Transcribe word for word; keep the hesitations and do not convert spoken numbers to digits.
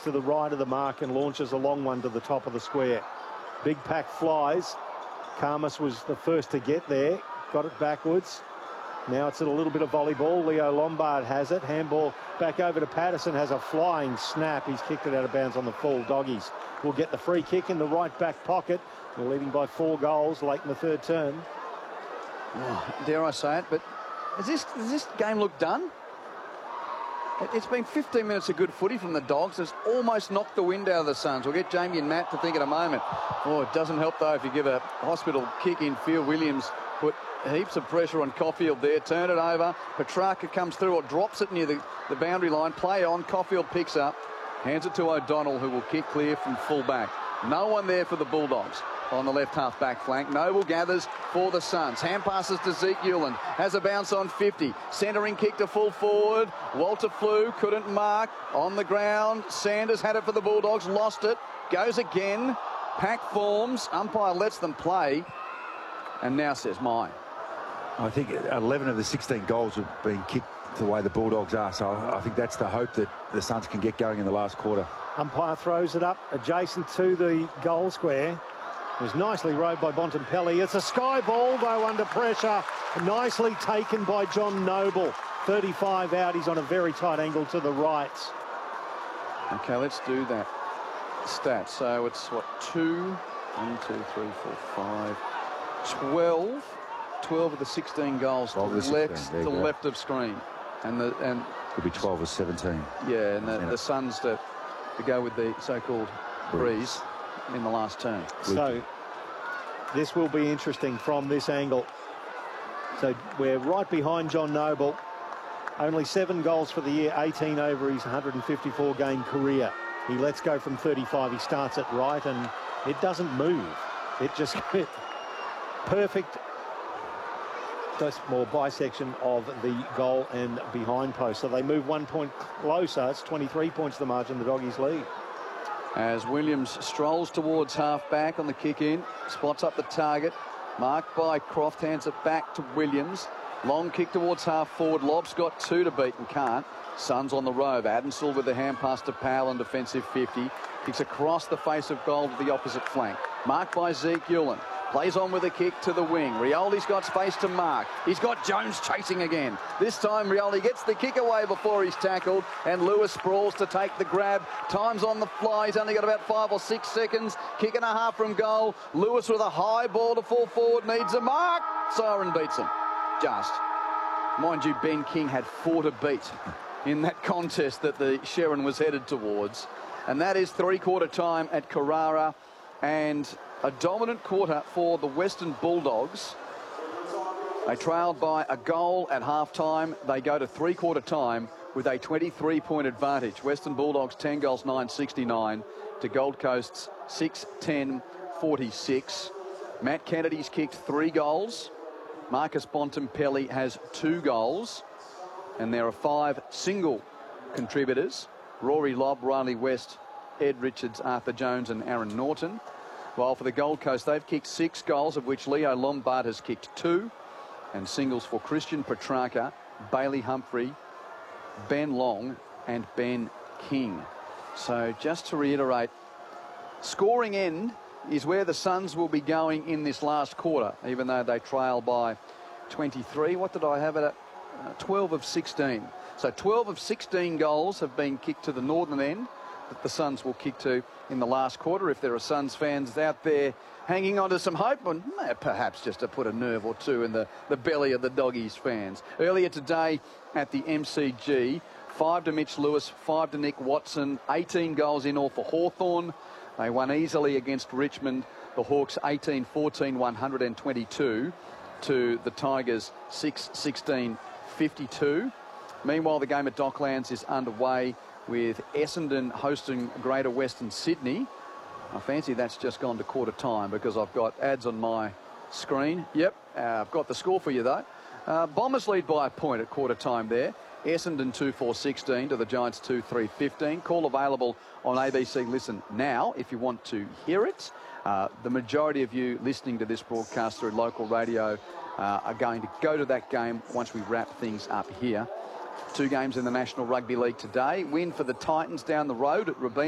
to the right of the mark and launches a long one to the top of the square. Big pack flies. Khamis was the first to get there. Got it backwards. Now it's at a little bit of volleyball. Leo Lombard has it. Handball back over to Patterson. Has a flying snap. He's kicked it out of bounds on the full. Doggies will get the free kick in the right back pocket. They're leading by four goals late in the third term. Oh, dare I say it, but is this, does this game look done? It's been fifteen minutes of good footy from the Dogs. It's almost knocked the wind out of the Suns. We'll get Jamie and Matt to think in a moment. Oh, it doesn't help, though, if you give a hospital kick in field. Williams put heaps of pressure on Caulfield there. Turn it over. Petrarca comes through or drops it near the, the boundary line. Play on. Caulfield picks up. Hands it to O'Donnell, who will kick clear from full back. No one there for the Bulldogs on the left half back flank. Noble gathers for the Suns. Hand passes to Zeke Uland. Has a bounce on fifty. Centering kick to full forward. Walter Flew couldn't mark. On the ground. Sanders had it for the Bulldogs. Lost it. Goes again. Pack forms. Umpire lets them play. And now says mine. I think eleven of the sixteen goals have been kicked the way the Bulldogs are. So I think that's the hope that the Suns can get going in the last quarter. Umpire throws it up adjacent to the goal square. It was nicely rowed by Bontempelli. It's a sky ball, though, under pressure. Nicely taken by John Noble. thirty-five out. He's on a very tight angle to the right. Okay, let's do that stat. So it's, what, two, one, two, three, four, five, twelve. twelve of the sixteen goals to the left, to left of screen. And the and could be twelve or seventeen. Yeah, and the, the Suns to, to go with the so-called breeze in the last turn. So this will be interesting from this angle. So we're right behind John Noble. Only seven goals for the year, eighteen over his one hundred fifty-four game career. He lets go from thirty-five. He starts it right and it doesn't move. It just perfect more bisection of the goal and behind post. So they move one point closer. It's twenty-three points the margin. The Doggies lead. As Williams strolls towards half-back on the kick-in, spots up the target, marked by Croft, hands it back to Williams. Long kick towards half-forward. Lob's got two to beat and can't. Suns on the rove. Addensil with the hand pass to Powell and defensive fifty. Kicks across the face of goal to the opposite flank. Marked by Zeke Uland. Plays on with a kick to the wing. Rioli's got space to mark. He's got Jones chasing again. This time Rioli gets the kick away before he's tackled, and Lewis sprawls to take the grab. Time's on the fly. He's only got about five or six seconds. Kick and a half from goal. Lewis with a high ball to fall forward. Needs a mark. Siren beats him. Just. Mind you, Ben King had four to beat in that contest that the Sherrin was headed towards. And that is three-quarter time at Carrara. And a dominant quarter for the Western Bulldogs. They trailed by a goal at half-time. They go to three-quarter time with a twenty-three point advantage. Western Bulldogs ten goals, nine sixty-nine to Gold Coast's six ten forty-six. Matt Kennedy's kicked three goals. Marcus Bontempelli has two goals. And there are five single contributors. Rory Lobb, Riley West, Ed Richards, Arthur Jones and Aaron Norton. While for the Gold Coast, they've kicked six goals, of which Leo Lombard has kicked two. And singles for Christian Petrarca, Bailey Humphrey, Ben Long and Ben King. So just to reiterate, scoring end is where the Suns will be going in this last quarter, even though they trail by twenty-three. What did I have it at? Uh, twelve of sixteen. So twelve of sixteen goals have been kicked to the northern end that the Suns will kick to in the last quarter. If there are Suns fans out there hanging on to some hope, and perhaps just to put a nerve or two in the, the belly of the Doggies fans. Earlier today at the M C G, five to Mitch Lewis, five to Nick Watson, eighteen goals in all for Hawthorn. They won easily against Richmond. The Hawks eighteen fourteen, one hundred twenty-two to the Tigers six sixteen fifty-two. Meanwhile, the game at Docklands is underway with Essendon hosting Greater Western Sydney. I fancy that's just gone to quarter time because I've got ads on my screen. Yep, uh, I've got the score for you though. Uh, Bombers lead by a point at quarter time there. Essendon two four sixteen to the Giants two three fifteen. Call available on A B C Listen now if you want to hear it. Uh, the majority of you listening to this broadcast through local radio uh, are going to go to that game once we wrap things up here. Two games in the National Rugby League today. Win for the Titans down the road at Rabin.